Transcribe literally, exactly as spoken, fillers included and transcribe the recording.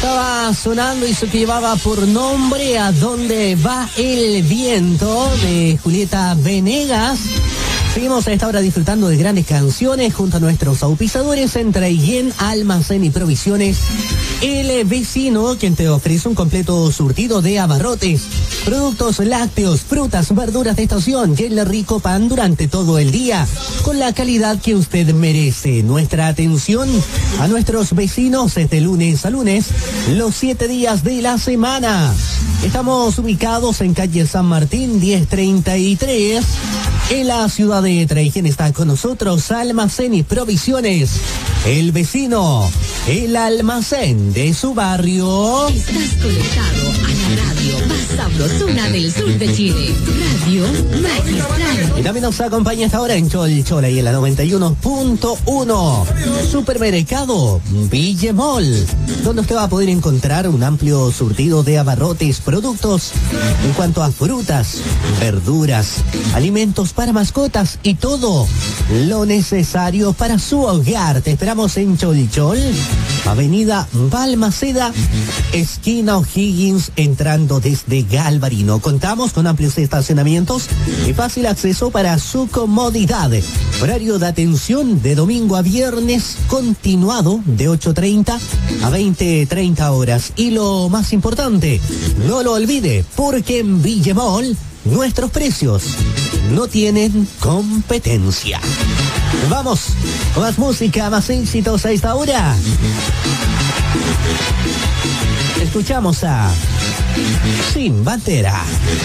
Estaba sonando y que llevaba por nombre ¿A dónde va el viento? De Julieta Venegas. Seguimos a esta hora disfrutando de grandes canciones junto a nuestros auspiciadores en Traiguén, Almacén y Provisiones El Vecino, quien te ofrece un completo surtido de abarrotes, productos lácteos, frutas, verduras de estación y el rico pan durante todo el día, con la calidad que usted merece. Nuestra atención a nuestros vecinos es de lunes a lunes, los siete días de la semana. Estamos ubicados en calle San Martín diez treinta y tres. En la ciudad de Traiguén está con nosotros Almacén y Provisiones El Vecino, el almacén de su barrio. Estás conectado a la radio más sabrosona del sur de Chile, Radio Magistral. Y también nos acompaña esta hora en Cholchola y en la noventa y uno punto uno. Supermercado Villemol, donde usted va a poder encontrar un amplio surtido de abarrotes, productos en cuanto a frutas, verduras, alimentos para mascotas y todo lo necesario para su hogar. Te esperamos en Cholchol, Avenida Balmaceda, esquina O'Higgins, entrando desde Galvarino. Contamos con amplios estacionamientos y fácil acceso para su comodidad. Horario de atención de domingo a viernes continuado de ocho treinta a veinte treinta horas. Y lo más importante, no lo olvide, porque en Villemol nuestros precios no tienen competencia. Vamos con más música, más éxitos a esta hora. Escuchamos a Sin Bandera.